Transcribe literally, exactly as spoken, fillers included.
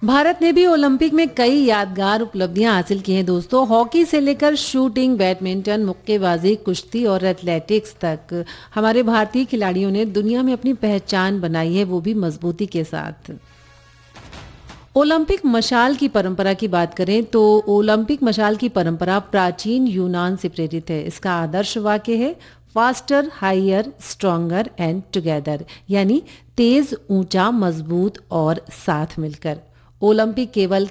भारत ने भी ओलंपिक में कई यादगार उपलब्धियां हासिल की हैं दोस्तों। हॉकी से लेकर शूटिंग, बैडमिंटन, मुक्केबाजी, कुश्ती और एथलेटिक्स तक हमारे भारतीय खिलाड़ियों ने दुनिया में अपनी पहचान बनाई है, वो भी मजबूती के साथ। ओलंपिक मशाल की परंपरा की बात करें तो ओलंपिक मशाल की परंपरा प्राचीन यूनान से प्रेरित है। इसका आदर्श वाक्य है faster, higher, stronger and together, यानी तेज, ऊंचा, मजबूत और साथ मिलकर। ओलंपिक केवल